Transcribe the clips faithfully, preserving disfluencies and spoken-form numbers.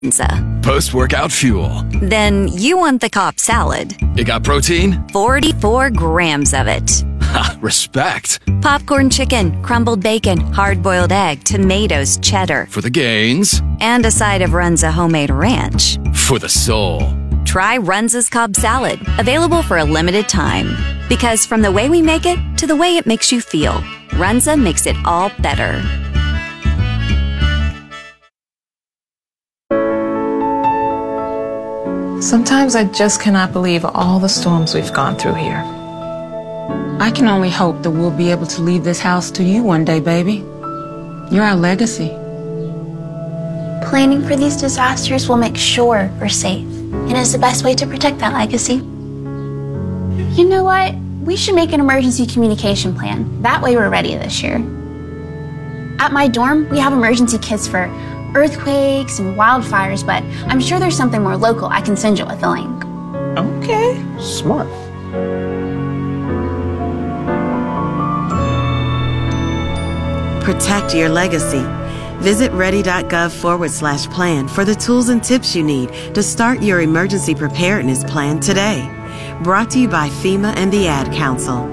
Runza. Post-workout fuel. Then you want the Cobb salad. It got protein? forty-four grams of it. Ha, respect. Popcorn chicken, crumbled bacon, hard-boiled egg, tomatoes, cheddar. For the gains. And a side of Runza homemade ranch. For the soul. Try Runza's Cobb salad, available for a limited time. Because from the way we make it to the way it makes you feel, Runza makes it all better. Sometimes I just cannot believe all the storms we've gone through here. I can only hope that we'll be able to leave this house to you one day, baby. You're our legacy. Planning for these disasters will make sure we're safe, and is the best way to protect that legacy. You know what? We should make an emergency communication plan. That way we're ready this year. At my dorm, we have emergency kits for earthquakes and wildfires, but I'm sure there's something more local I can send you with a link. Okay. Smart. Protect your legacy. Visit ready.gov forward slash plan for the tools and tips you need to start your emergency preparedness plan today. Brought to you by FEMA and the Ad Council.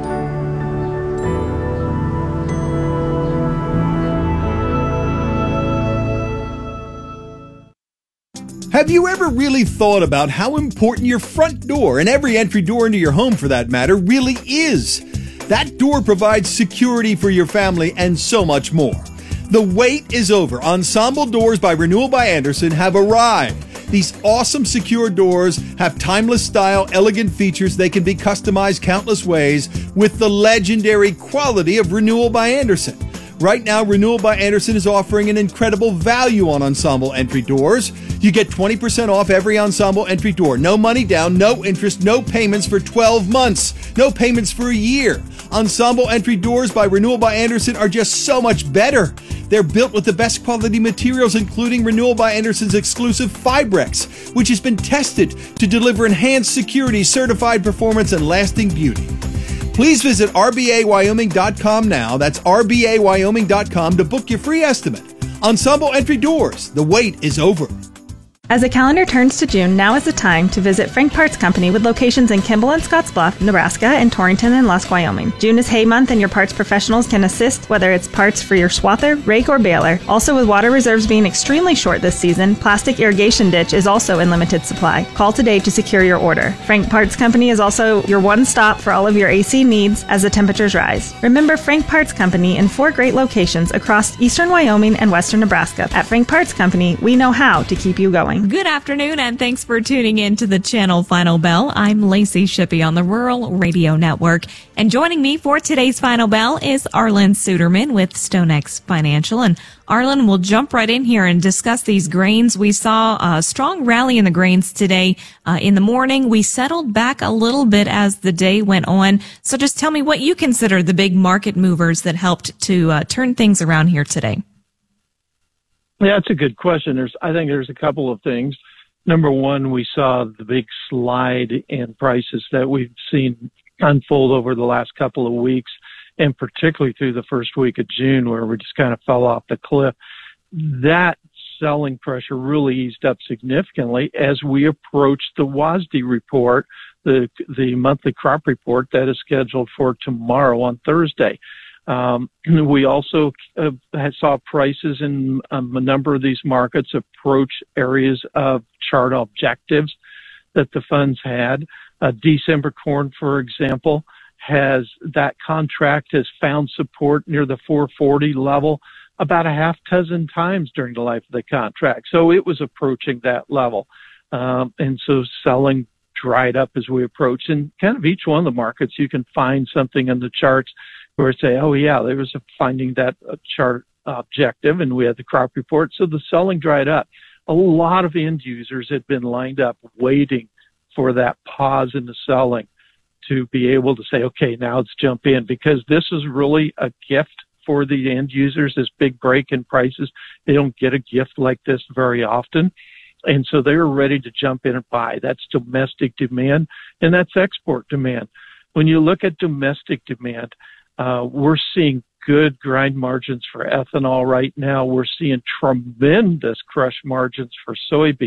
Have you ever really thought about how important your front door, and every entry door into your home for that matter, really is? That door provides security for your family and so much more. The wait is over. Ensemble Doors by Renewal by Andersen have arrived. These awesome secure doors have timeless style, elegant features. They can be customized countless ways with the legendary quality of Renewal by Andersen. Right now, Renewal by Andersen is offering an incredible value on Ensemble entry doors. You get twenty percent off every Ensemble entry door. No money down, no interest, no payments for twelve months, no payments for a year. Ensemble entry doors by Renewal by Andersen are just so much better. They're built with the best quality materials, including Renewal by Andersen's exclusive Fibrex, which has been tested to deliver enhanced security, certified performance, and lasting beauty. Please visit R B A Wyoming dot com now. That's R B A Wyoming dot com to book your free estimate. Ensemble entry doors. The wait is over. As the calendar turns to June, now is the time to visit Frank Parts Company with locations in Kimball and Scottsbluff, Nebraska, and Torrington and Lusk, Wyoming. June is hay month and your parts professionals can assist, whether it's parts for your swather, rake, or baler. Also, with water reserves being extremely short this season, plastic irrigation ditch is also in limited supply. Call today to secure your order. Frank Parts Company is also your one stop for all of your A C needs as the temperatures rise. Remember Frank Parts Company in four great locations across eastern Wyoming and western Nebraska. At Frank Parts Company, we know how to keep you going. Good afternoon, and thanks for tuning in to the Channel Final Bell. I'm Lacey Shippey on the Rural Radio Network, and joining me for today's Final Bell is Arlen Suderman with StoneX Financial. And Arlen, we'll jump right in here and discuss these grains. We saw a strong rally in the grains today. Uh, in the morning, we settled back a little bit as the day went on. So just tell me what you consider the big market movers that helped to uh, turn things around here today. Yeah, that's a good question. There's, I think there's a couple of things. Number one, we saw the big slide in prices that we've seen unfold over the last couple of weeks, and particularly through the first week of June, where we just kind of fell off the cliff. That selling pressure really eased up significantly as we approached the W A S D report, the the monthly crop report that is scheduled for tomorrow on Thursday. Um, we also uh, saw prices in um, a number of these markets approach areas of chart objectives that the funds had. Uh, December corn, for example, has that contract has found support near the four forty level about a half dozen times during the life of the contract. So it was approaching that level. Um, and so selling dried up as we approached. And kind of each one of the markets, you can find something in the charts where say, oh, yeah, there was a finding that uh, chart objective, and we had the crop report. So the selling dried up. A lot of end users had been lined up waiting for that pause in the selling to be able to say, okay, now let's jump in, because this is really a gift for the end users, this big break in prices. They don't get a gift like this very often. And so they were ready to jump in and buy. That's domestic demand, and that's export demand. When you look at domestic demand, Uh, we're seeing good grind margins for ethanol right now. We're seeing tremendous crush margins for soybeans.